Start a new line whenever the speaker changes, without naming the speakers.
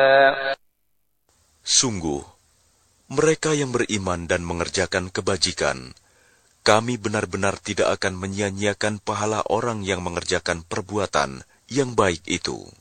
Sungguh, mereka yang beriman dan mengerjakan kebajikan, kami benar-benar tidak akan menyia-nyiakan pahala orang yang mengerjakan perbuatan yang baik itu.